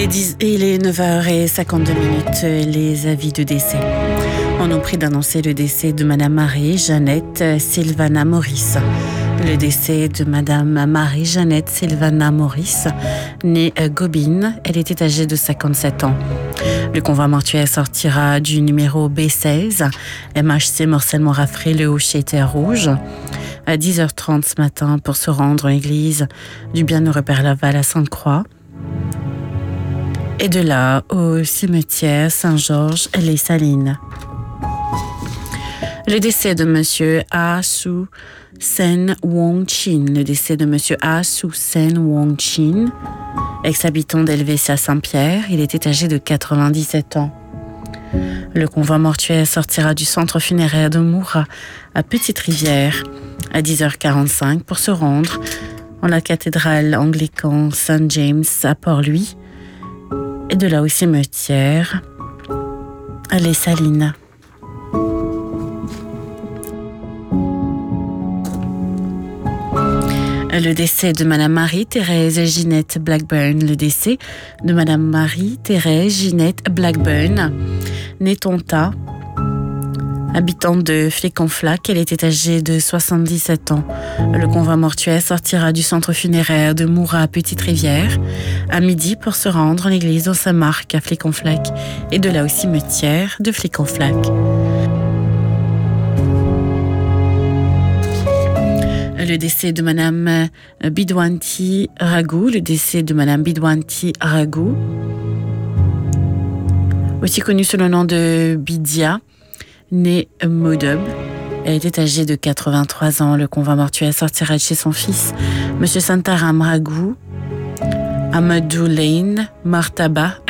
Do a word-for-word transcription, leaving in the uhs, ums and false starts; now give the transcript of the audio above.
Il est neuf heures cinquante-deux minutes, les avis de décès. On nous prie d'annoncer le décès de Madame Marie-Jeannette Sylvana Maurice. Le décès de Madame Marie-Jeannette Sylvana Maurice, née Gobine, elle était âgée de cinquante-sept ans. Le convoi mortuaire sortira du numéro B seize, M H C Morcel-Morafré, le Hocher Terre Rouge, à dix heures trente ce matin pour se rendre à l'église du Bienheureux Père Laval à Sainte-Croix. Et de là au cimetière Saint-Georges-les-Salines. Le décès de Monsieur Ah Soo Sen Wong Chin. Le décès de Monsieur Ah Soo Sen Wong Chin, ex-habitant d'Helvétia Saint-Pierre. Il était âgé de quatre-vingt-dix-sept ans. Le convoi mortuaire sortira du centre funéraire de Moura à Petite-Rivière à dix heures quarante-cinq pour se rendre en la cathédrale anglicane Saint James à Port-Louis. Et de là au cimetière à Les Salines. Le décès de Madame Marie-Thérèse Ginette Blackburn. Le décès de Madame Marie-Thérèse Ginette Blackburn, née Tonta, habitante de Fléconflac. Elle était âgée de soixante-dix-sept ans. Le convoi mortuaire sortira du centre funéraire de Moura à Petite-Rivière à midi pour se rendre en l'église de Saint-Marc à Fléconflac et de là au cimetière de Fléconflac. Le décès de Madame Bidwanti Ragou, le décès de Madame Bidwanti Ragou, aussi connue sous le nom de Bidia, née Modub. Elle était âgée de quatre-vingt-trois ans. Le convoi mortuaire sortira de chez son fils, Monsieur Santaram Ragou, Amadou Lane, Martaba,